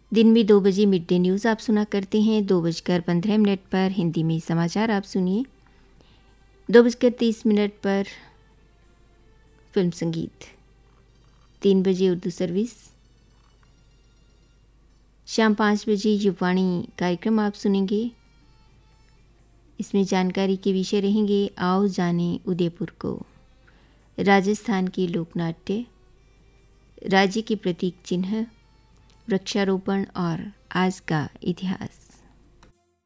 दिन में 2 बजे मिड डे न्यूज़ आप सुना करते हैं। 2:15 पर हिंदी में समाचार आप सुनिए। 2:30 पर फिल्म संगीत। 3 बजे उर्दू सर्विस। शाम 5 बजे युवाणी कार्यक्रम आप सुनेंगे। इसमें जानकारी के विषय रहेंगे, आओ जाने उदयपुर को, राजस्थान के लोकनाट्य, राज्य के प्रतीक चिन्ह, वृक्षारोपण और आज का इतिहास।